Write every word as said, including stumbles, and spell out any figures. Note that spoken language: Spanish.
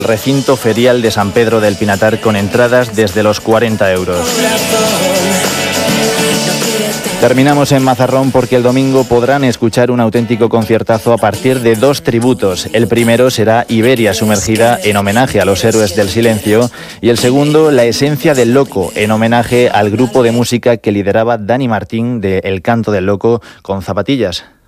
Recinto ferial de San Pedro del Pinatar con entradas desde los cuarenta euros. Terminamos en Mazarrón porque el domingo podrán escuchar un auténtico conciertazo a partir de dos tributos. El primero será Iberia sumergida en homenaje a los héroes del silencio y el segundo La esencia del loco en homenaje al grupo de música que lideraba Dani Martín de El Canto del Loco con zapatillas.